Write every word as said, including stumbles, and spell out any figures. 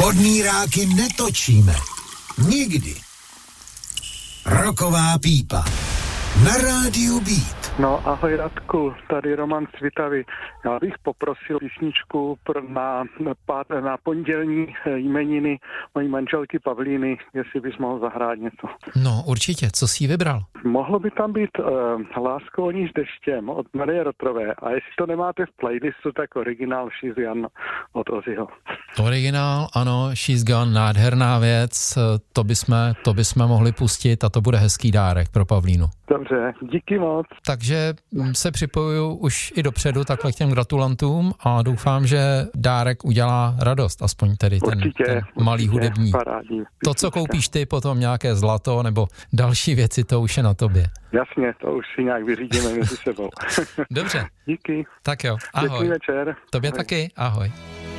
Podmíráky netočíme. Nikdy. Roková pípa. Na rádiu Beat. No ahoj Radku, tady Roman Svitavy. Já bych poprosil písničku na, na, na pondělní jmeniny mojí manželky Pavlíny, jestli bys mohl zahrát něco. No určitě, co jsi jí vybral? Mohlo by tam být uh, Lásko níž deštěm od Marie Rotrové a jestli to nemáte v playlistu, tak originál She's Gone od Ozzyho. Originál, ano, She's Gone, nádherná věc, to bychom, to bychom mohli pustit a to bude hezký dárek pro Pavlínu. Dobře, díky moc. Takže se připojuju už i dopředu takhle k těm gratulantům a doufám, že dárek udělá radost, aspoň tedy ten, určitě, ten malý určitě, hudební. parádní. To, co koupíš ty, potom nějaké zlato nebo další věci, to už je na tobě. Jasně, to už si nějak vyřídíme mezi sebou. Dobře. Díky. Tak jo, ahoj. Děkuji večer. Tobě ahoj. taky, ahoj.